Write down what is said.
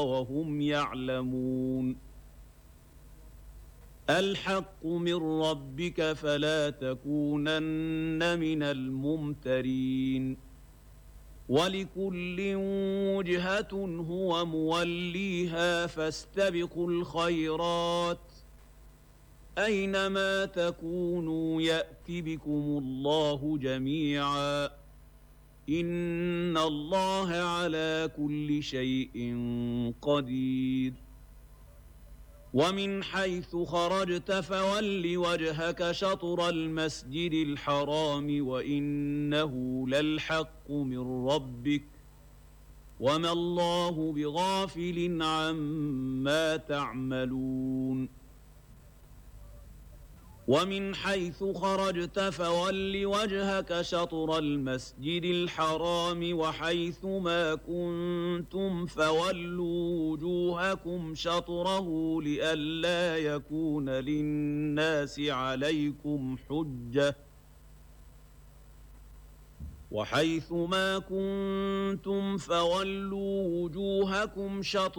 وهم يعلمون الحق من ربك فلا تكونن من الممترين ولكل وجهة هو موليها فاستبقوا الخيرات أينما تكونوا يأت بكم الله جميعا إن الله على كل شيء قدير ومن حيث خرجت فول وجهك شطر المسجد الحرام وإنه للحق من ربك وما الله بغافل عما تعملون ومن حيث خرجت فول وجهك شطر المسجد الحرام وحيث ما كنتم فولوا وجوهكم شطره لئلا يكون للناس عليكم حجة وحيث ما كنتم فولوا وجوهكم شطره